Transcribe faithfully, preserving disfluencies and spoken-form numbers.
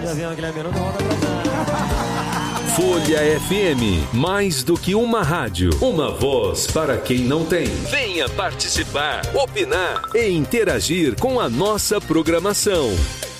Folha F M, mais do que uma rádio, uma voz para quem não tem. Venha participar, opinar e interagir com a nossa programação.